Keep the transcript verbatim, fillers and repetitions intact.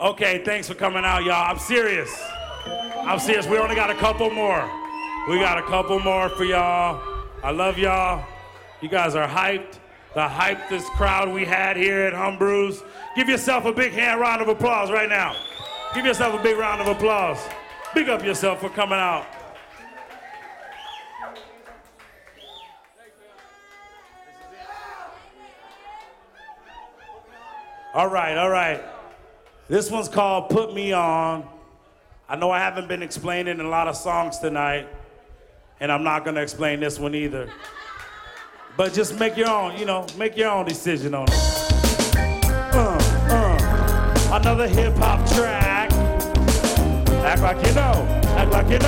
Okay, thanks for coming out, y'all. I'm serious. I'm serious. We only got a couple more. We got a couple more for y'all. I love y'all. You guys are hyped. The hypedest crowd we had here at Humbrew's. Give yourself a big hand round of applause right now. Give yourself a big round of applause. Big up yourself for coming out. All right, all right. This one's called Put Me On. I know I haven't been explaining a lot of songs tonight, and I'm not gonna explain this one either. But just make your own, you know, make your own decision on it. Uh, uh, another hip hop track. Act like you know, act like you know.